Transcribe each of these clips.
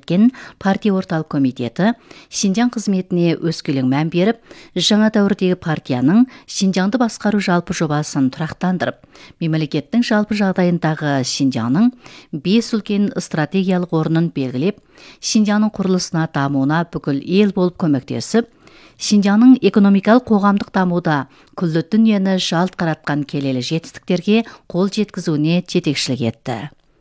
өткен партия орталық комитеті Шинжаң қызметіне өскелең мән беріп, жаңа дәуірдегі партияның Шинжаңды басқару жалпы жобасын тұрақтандырып, мемлекеттің жалпы жағдайындағы Шинжаңның 5 үлкен стратегиялық орнын белгілеп, Шинжаңның құрылысына дамуына бүкіл ел болып көмектесіп, Шинжаңның экономикалық қоғамдық дамуда күллі дүниені жалт қаратқан келелі жетістіктерге қол жеткізуіне жетекшілік етті.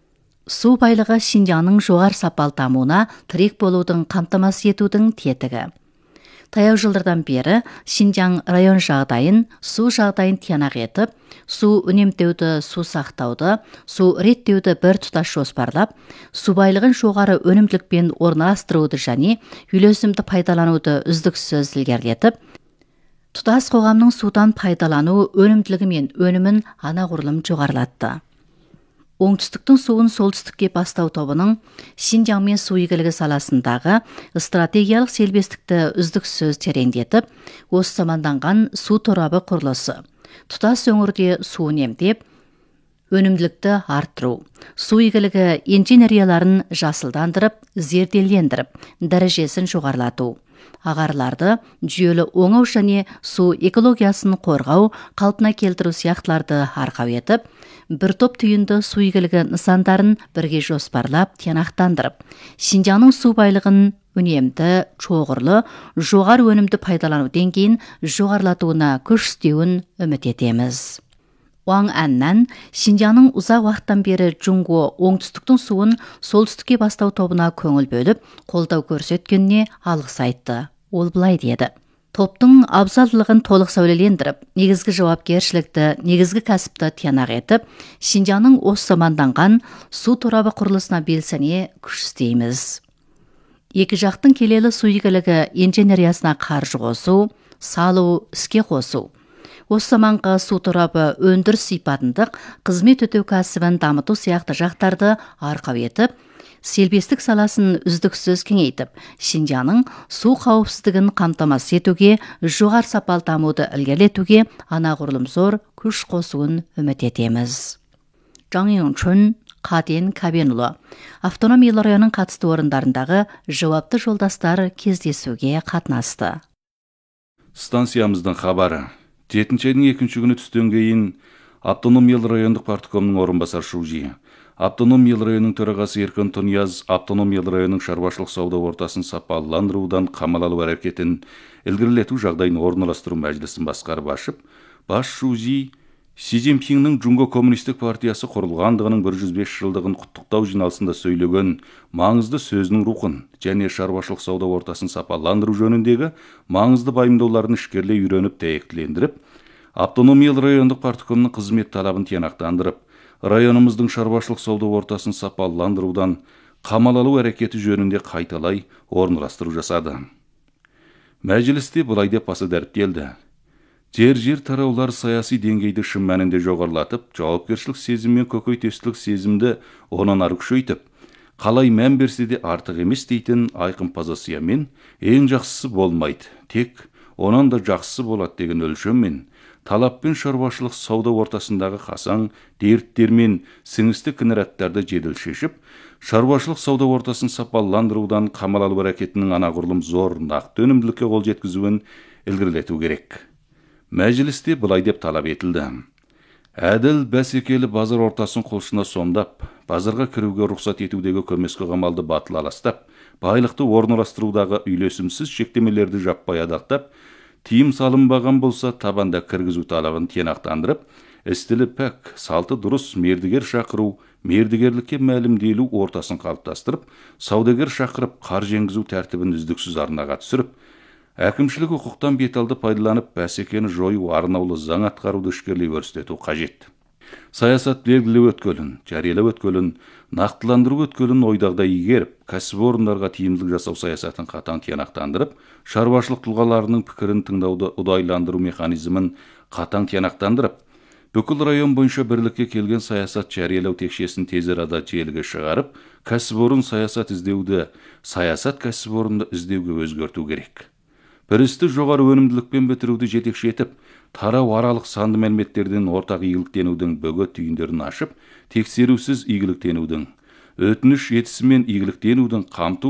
Су байлығы Шинжаңның жоғары сапалы дамуына тірек болудың қамтамасыз етудің тетігі. Таяу жылдардан бері Шинжаң район жағдайын, су жағдайын тиянақ етіп, су үнемдеуді, су сақтауды, су реттеуді бір тұтас жоспарлап, су байлығын жоғары өнімділікпен орналастыруды және үйлесімді пайдалануды үздіксіз ілгерілетіп, тұтас қоғамның судан пайдалану өнімділігі мен өнімін анағұрлым жоғарылатты. Оңтүстіктің суын солтүстікке бастау тобының Шинжаң мен су игілігі саласындағы стратегиялық селбестікті үздіксіз тереңдетіп, осы заманданған су торабы құрылысы, тұтас өңірде су үнемдеп, өнімділікті арттыру, су игілігі инженерияларын жасылдандырып, зерделендіріп, дәрежесін жоғарылату, ағарларды жүйелі оңау және су экологиясын қорғау, қалпына келтіру сияқтыларды арқау етіп, бір топ түйінді су игілігі нысандарын бірге жоспарлап, тиянақтандырып, Шинжаңның су байлығын үнемді, шоғырлы, жоғары өнімді пайдалану деңгейін жоғарылатуына күш істеуін үміт етеміз. Уаң Әннан Шинжаңның ұзақ уақыттан бері Джунго оңтүстіктің суын солтүстікке бастау тобына көңіл бөліп, қолдау көрсеткеніне алғыс айтты. Ол былай деді: топтың абзалдылығын толық сәулелендіріп, негізгі жауапкершілікті, негізгі кәсіпті тиянақ етіп, Шинжаңның осы заманданған су торабы құрылысына белсене күш істейміз. Екі жақтың келелі су игілігі инженериясына қаржы қосу, салу, іске қосу. Осы заманғы су торабы өндіріс сипатындық қызмет өтеу кәсібін дамыту сияқты жақтарды арқау етіп, селбестік саласын үздіксіз кеңейтіп, Шинжаңның су қауіпсіздігін қамтамасыз етуге, жоғары сапалы дамуды ілгерілетуге анағұрлым зор күш қосуын үміт етеміз. Жаң Йончун, Қаден Кабенұлы, автономия районының қатысты орындарындағы жауапты жолдастар кездесуге қатынасты. Станциямыздың хабары. 7 айдың 2 күні түстен кейін автономиялы райондық парткомның орынбасар Шужи, автономиялы районның төрағасы Еркін Тұнияз автономиялы районның шаруашылық сауда ортасын сапаландырудан қамал алу әрекетін ілгерілету жағдайын орналастыру мәжілісін басқарып ашып, бас Шужи Си Цзиньпиннің Джунго коммунистік партиясы құрылғандығының 105 жылдығын құттықтау жиналысында сөйлеген маңызды сөзінің рухын және шаруашылық сауда ортасын сапаландыру жөніндегі маңызды байымдауларын ішкерлей үйреніп дәйектілендіріп, автономиялы райондық парткомның қызмет талабын тиянақтандырып, районымыздың шаруашылық сауда ортасын сапаландырудан қамал алу әрекеті жөнінде қайталай орналастыру жасады. Мәжілісте былай деп басы дәріптелді: жер тараулар саяси деңгейді шын мәнінде жоғарылатып, жауапкершілік сезім мен көкейтестілік сезімді онан ары күшейтіп, қалай мән берсе де артық емес дейтін айқын позициямен ең жақсысы болмайды, тек онан да жақсысы болады деген өлшеммен, талаппен шаруашылық сауда ортасындағы қасаң дерттер мен сіңісті кінәраттарды жедел шешіп, шаруашылық сауда ортасын сапаландырудан қамал алу әрекетінің анағұрлым зор нақты өнімділікке қол жеткізуін ілгерілету керек. Мәжілісте былай деп талап етілді: әділ бәсекелі базар ортасын құлшына сомдап, базарға кіруге рұқсат етудегі көмескі қамалды батыл аластап, байлықты орналастырудағы үйлесімсіз шектемелерді жаппай адақтап, тиым салынбаған болса табанда кіргізу талабын тиянақтандырып, істілі пәк, салты дұрыс мердігер шақыру, мердігерлікке мәлімделу ортасын қалыптастырып, саудагер шақырып, қаржы енгізу тәртібін үздіксіз арнаға түсіріп, әкімшілік құқықтан беталды пайдаланып, бәсекені жою арнаулы заң атқаруды ішкерлей өрістету қажет. Саясат белгілеу өткелін, жариялау өткелін, нақтыландыру өткелін ойдағда игеріп, кәсіпорындарға тиімділік жасау саясатын қатаң тиянақтандырып, шаруашылық тұлғаларының пікірін тыңдауды ұдайландыру механизмін қатаң тиянақтандырып, бүкіл район бойынша бірлікке келген саясат жариялау текшесін тез арада желіге шығарып, кәсіпорын саясат іздеуді, саясат кәсіпорынды іздеуге өзгерту керек. Бірісті жоғары өнімділікпен бітіруді жетекші етіп, тарау аралық санды мәліметтерден ортақ игіліктенудің бөгет түйіндерін ашып, тексерусіз игіліктенудің, өтініш етісімен игіліктенудің қамту